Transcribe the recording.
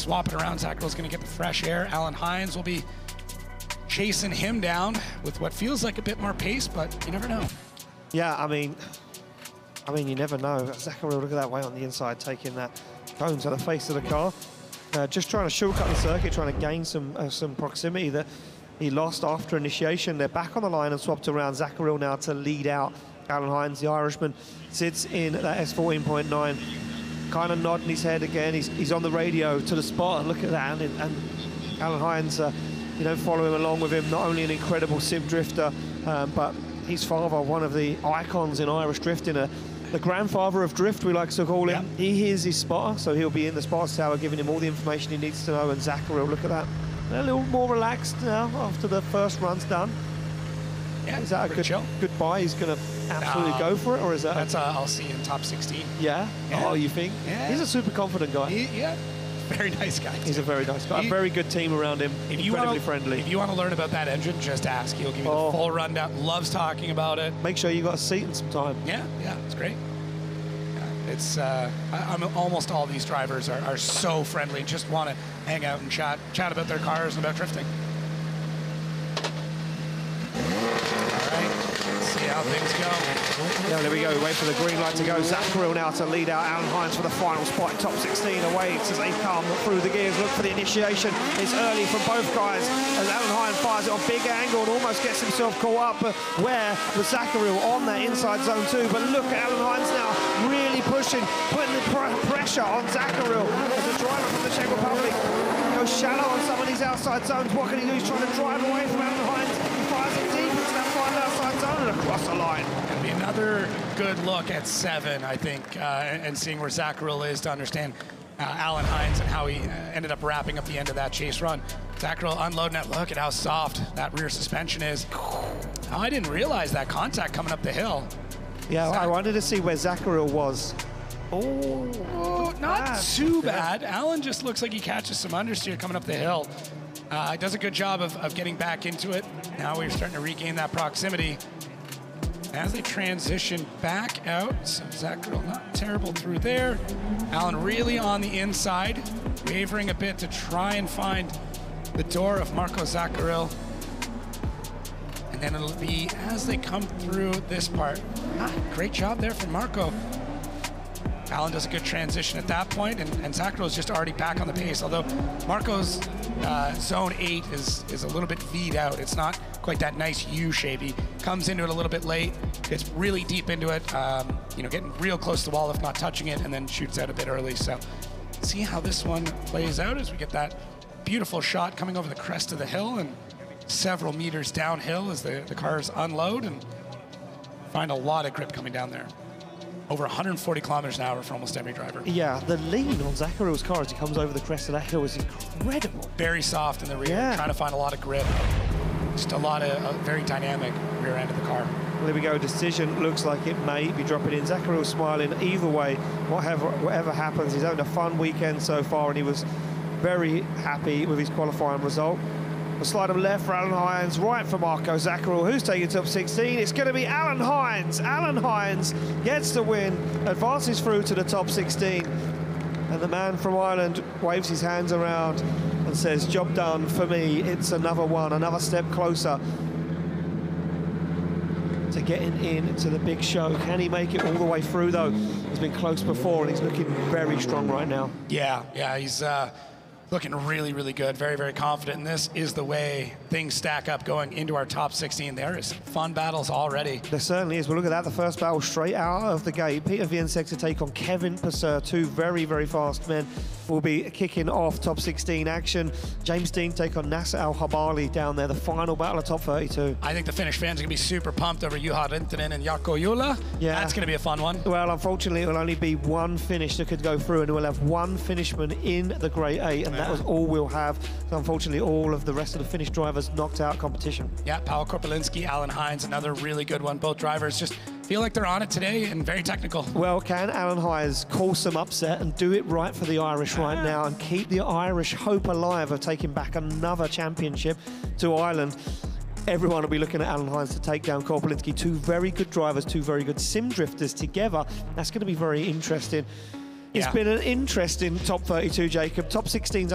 swap it around. Zacharyl's going to get the fresh air. Alan Hines will be chasing him down with what feels like a bit more pace, but you never know. Yeah, I mean, you never know. Zacharil, look at that way on the inside, taking that cone to the face of the car. Just trying to shortcut the circuit, trying to gain some proximity that he lost after initiation. They're back on the line and swapped around. Zacharil now to lead out Alan Hines, the Irishman, sits in that S14.9, kind of nodding his head again. He's on the radio to the spot, and look at that. And Alan Hines, you know, following along with him, not only an incredible sim drifter, but his father, one of the icons in Irish drifting, the grandfather of drift, we like to call him. Yep. He is his spotter, so he'll be in the spotter tower giving him all the information he needs to know. And Zacharil, look at that, a little more relaxed now after the first run's done. Yeah, is that a good buy? He's going to absolutely go for it, or is that? That's I'll see in top 16. Yeah? Oh, you think? Yeah. He's a super confident guy. Yeah. Very nice guy. He's a very nice guy. A very good team around him. Incredibly friendly. If you want to learn about that engine, just ask. He'll give you the full rundown. Loves talking about it. Make sure you got a seat and some time. Yeah, it's great. It's almost all these drivers are so friendly. Just want to hang out and chat about their cars and about drifting. How things go. Yeah, there we go. Wait for the green light to go. Zacharil now to lead out Alan Hines for the final spot. Top 16 awaits as they come through the gears. Look for the initiation. It's early from both guys as Alan Hines fires it on big angle and almost gets himself caught up. But where was Zacharil on that inside zone too? But look at Alan Hines now really pushing, putting the pressure on Zacharil as the driver from the Czech Republic goes shallow on some of these outside zones. What can he do? He's trying to drive away from Alan Hines. He fires it deep into that final outside zone and across the line. It'll be another good look at 7, I think, and seeing where Zacharil is to understand Alan Hines and how he ended up wrapping up the end of that chase run. Zacharil unloading that. Look at how soft that rear suspension is. Oh, I didn't realize that contact coming up the hill. Yeah, I wanted to see where Zacharil was. Oh, not too bad. Alan just looks like he catches some understeer coming up the hill. He does a good job of getting back into it. Now we're starting to regain that proximity. As they transition back out, so Zacharil not terrible through there. Alan really on the inside, wavering a bit to try and find the door of Marco Zacharil. And then it'll be as they come through this part. Great job there from Marco. Alan does a good transition at that point, and Zaccharil's just already back on the pace, although Marco's zone 8 is a little bit V'd out. It's not quite that nice U shape. He comes into it a little bit late, gets really deep into it, you know, getting real close to the wall if not touching it, and then shoots out a bit early. So see how this one plays out as we get that beautiful shot coming over the crest of the hill and several meters downhill as the cars unload and find a lot of grip coming down there. Over 140 kilometers an hour for almost every driver. Yeah, the lean on Zaccharil's car as he comes over the crest of that hill is incredible. Very soft in the rear, trying to find a lot of grip. Just a lot of very dynamic rear end of the car. Well, there we go. Decision looks like it may be dropping in. Zaccharil's smiling. Either way, whatever happens, he's having a fun weekend so far, and he was very happy with his qualifying result. A slide of left for Alan Hines, right for Marco Zacharil, who's taking top 16. It's going to be Alan Hines. Alan Hines gets the win, advances through to the top 16. And the man from Ireland waves his hands around and says, job done for me. It's another one, another step closer to getting into the big show. Can he make it all the way through, though? He's been close before, and he's looking very strong right now. Yeah, he's looking really, really good. Very, very confident. And this is the way things stack up going into our top 16. There is fun battles already. There certainly is. Well, look at that. The first battle straight out of the gate. Peter Wiensek to take on Kevin Purser. Two very, very fast men will be kicking off top 16 action. James Dean take on Nasser Al-Habali down there. The final battle of top 32. I think the Finnish fans are going to be super pumped over Juha Rintanen and Jarkko Jula. Yeah. That's going to be a fun one. Well, unfortunately, it will only be one Finnish that could go through, and we'll have one Finishman in the Grade 8, and that was all we'll have. So unfortunately, all of the rest of the Finnish drivers knocked out competition. Yeah, Paul Korpelinski, Alan Hines, another really good one. Both drivers just feel like they're on it today and very technical. Well, can Alan Hines cause some upset and do it right for the Irish right now and keep the Irish hope alive of taking back another championship to Ireland? Everyone will be looking at Alan Hines to take down Korpelinski. Two very good drivers, two very good sim drifters together. That's going to be very interesting. It's been an interesting top 32, Jacob. Top 16's